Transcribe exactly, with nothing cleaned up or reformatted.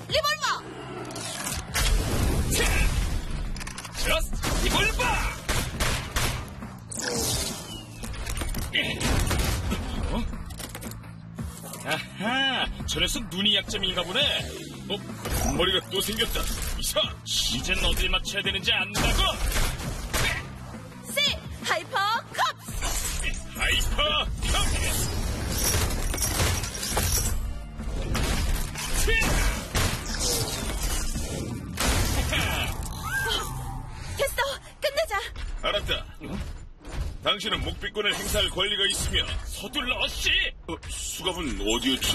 리볼버! 저스트 리볼버! 어? 아하, 저 녀석 눈이 약점인가 보네. 어, 머리가 또 생겼다. 이사, 이젠 어딜 맞춰야 되는지 안다고? C! 하이퍼 컵스! 하이퍼 컵스! 됐어! 끝내자! 알았다. 당신은 묵비권을 행사할 권리가 있으며 서둘러, 어씨! 어, 수갑은 어디에